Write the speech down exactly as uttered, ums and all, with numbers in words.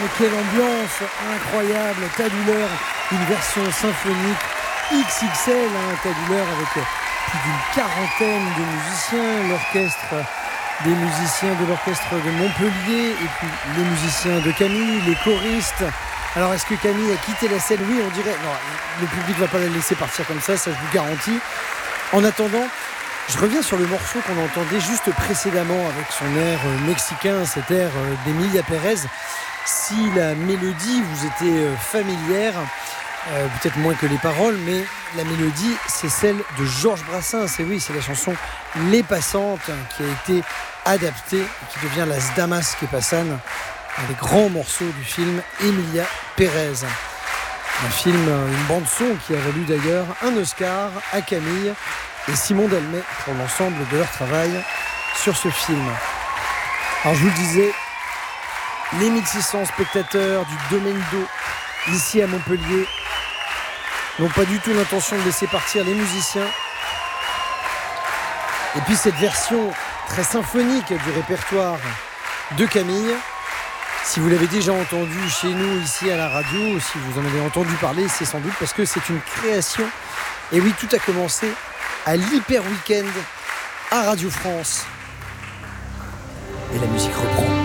quelle ambiance incroyable, Ta douleur, une version symphonique X X L, hein, Ta douleur avec plus d'une quarantaine de musiciens, l'orchestre des musiciens de l'orchestre de Montpellier et puis les musiciens de Camille, les choristes. Alors est-ce que Camille a quitté la scène? Oui, on dirait. Non, le public ne va pas la laisser partir comme ça, ça je vous garantis. En attendant, je reviens sur le morceau qu'on entendait juste précédemment avec son air mexicain, cet air d'Emilia Pérez. Si la mélodie vous était familière, euh, peut-être moins que les paroles, mais la mélodie, c'est celle de Georges Brassens. Et oui, c'est la chanson Les Passantes qui a été adaptée et qui devient Las Damas que Pasan, un des grands morceaux du film Emilia Pérez. Un film, une bande-son qui a valu d'ailleurs un Oscar à Camille et Simon Delmet pour l'ensemble de leur travail sur ce film. Alors je vous le disais, les mille six cents spectateurs du Domaine d'eau ici à Montpellier n'ont pas du tout l'intention de laisser partir les musiciens. Et puis cette version très symphonique du répertoire de Camille, si vous l'avez déjà entendu chez nous ici à la radio, si vous en avez entendu parler, c'est sans doute parce que c'est une création. Et oui, tout a commencé à l'Hyper Weekend à Radio France. Et la musique reprend.